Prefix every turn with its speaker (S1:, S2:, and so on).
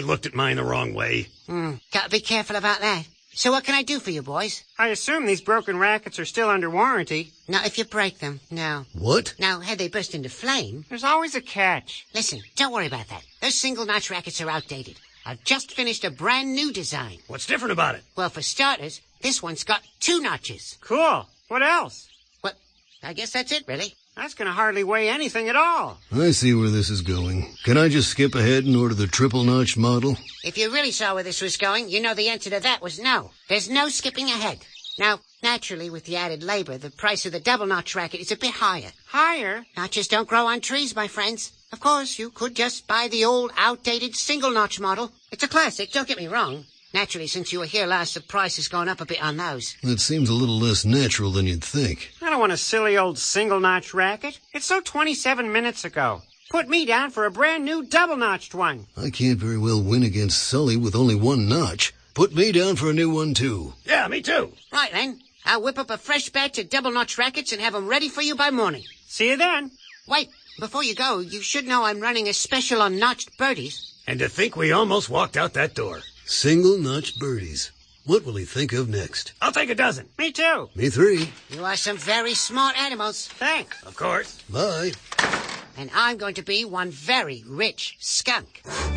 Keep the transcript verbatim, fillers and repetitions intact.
S1: looked at mine the wrong way.
S2: Hmm, gotta be careful about that. So what can I do for you, boys?
S3: I assume these broken rackets are still under warranty.
S2: Not if you break them, no.
S1: What?
S2: Now, had they burst into flame...
S3: There's always a catch.
S2: Listen, don't worry about that. Those single-notch rackets are outdated. I've just finished a brand new design.
S1: What's different about it?
S2: Well, for starters, this one's got two notches.
S3: Cool. What else?
S2: Well, I guess that's it, really.
S3: That's gonna hardly weigh anything at all.
S4: I see where this is going. Can I just skip ahead and order the triple-notch model?
S2: If you really saw where this was going, you know the answer to that was no. There's no skipping ahead. Now, naturally, with the added labor, the price of the double-notch racket is a bit higher.
S3: Higher?
S2: Notches don't grow on trees, my friends. Of course, you could just buy the old, outdated single-notch model. It's a classic, don't get me wrong. Naturally, since you were here last, the price has gone up a bit on those.
S4: That seems a little less natural than you'd think.
S3: I don't want a silly old single-notch racket. It's so twenty-seven minutes ago. Put me down for a brand new double-notched one.
S4: I can't very well win against Sully with only one notch. Put me down for a new one, too.
S1: Yeah, me too.
S2: Right, then. I'll whip up a fresh batch of double-notch rackets and have them ready for you by morning.
S3: See you then.
S2: Wait, before you go, you should know I'm running a special on notched birdies.
S1: And to think we almost walked out that door.
S4: Single-notch birdies. What will he think of next?
S1: I'll take a dozen.
S3: Me too.
S4: Me three.
S2: You are some very smart animals.
S3: Thanks.
S1: Of course.
S4: Bye.
S2: And I'm going to be one very rich skunk.